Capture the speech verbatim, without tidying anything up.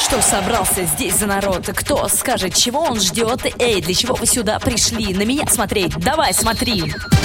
Что собрался здесь за народ? Кто скажет, чего он ждет? Эй, для чего вы сюда пришли? На меня смотреть? Давай, смотри.